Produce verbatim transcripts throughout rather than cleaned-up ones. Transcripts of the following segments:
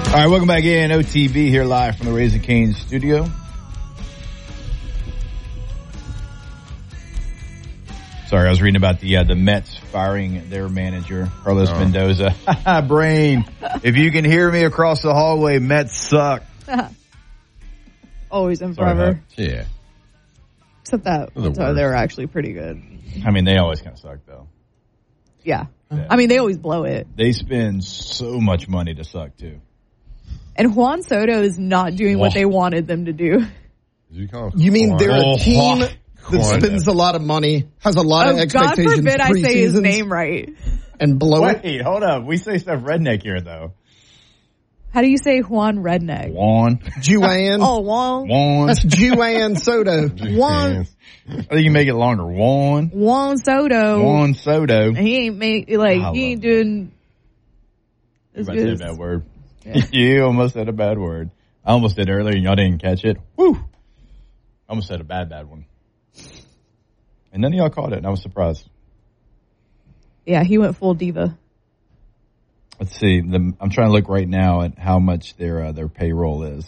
All right, welcome back in. O T B here live from the Raising Cane's studio. Sorry, I was reading about the uh, the Mets firing their manager, Carlos oh. Mendoza. Brain, if you can hear me across the hallway, Mets suck. Always and forever. Sorry, yeah. Except that the so they're actually pretty good. I mean, they always kind of suck, though. Yeah. yeah. I mean, they always blow it. They spend so much money to suck, too. And Juan Soto is not doing Whoa. what they wanted them to do. You, you mean they're oh, a team Juan. that spends a lot of money, has a lot oh, of expectations. God forbid I say his name right. And blow Wait, it? hold up. We say stuff redneck here, though. How do you say Juan Redneck? Juan. Juan. Oh, Juan. Juan. That's Juan Soto. Juan. I think you make it longer. Juan. Juan Soto. Juan Soto. He ain't make like I he ain't doing. You almost said that word. Yeah. You almost said a bad word. I almost did earlier, and y'all didn't catch it. Woo! I almost said a bad, bad one. And none of y'all caught it, and I was surprised. Yeah, he went full diva. Let's see. The, I'm trying to look right now at how much their uh, their payroll is.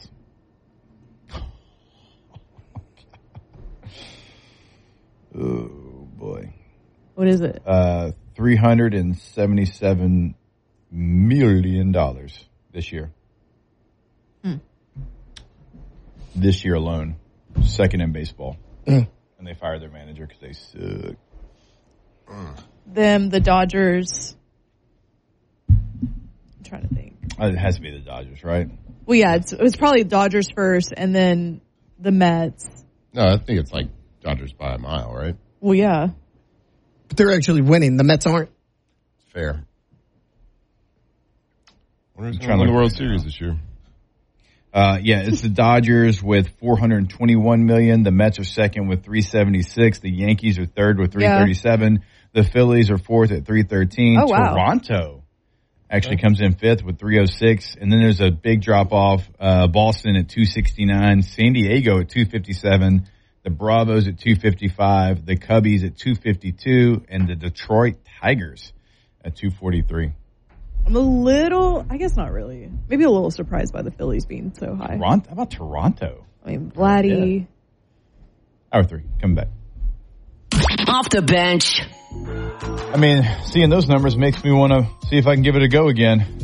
Oh boy! What is it? Uh, three hundred and seventy-seven million dollars this year. Hmm. This year alone, second in baseball, mm. and they fired their manager because they suck. Them, the Dodgers. I'm trying to think. Uh, it has to be the Dodgers, right? Well, yeah, it's, it was probably Dodgers first, and then the Mets. No, I think it's like Dodgers by a mile, right? Well, yeah. But they're actually winning. The Mets aren't. Fair. Who's trying to win the World Series this year? Uh, yeah, it's the Dodgers with four hundred twenty-one million dollars. The Mets are second with three seventy-six. The Yankees are third with three thirty-seven. Yeah. The Phillies are fourth at three thirteen. Oh, wow. Toronto actually comes in fifth with three oh six. And then there's a big drop-off. Uh, Boston at two sixty-nine. San Diego at two fifty-seven. The Bravos at two fifty-five. The Cubbies at two fifty-two. And the Detroit Tigers at two forty-three. I'm a little, I guess not really, maybe a little surprised by the Phillies being so high. Toronto? How about Toronto? I mean, Vladdy. Yeah. Hour three, coming back. Off the bench. I mean, seeing those numbers makes me want to see if I can give it a go again.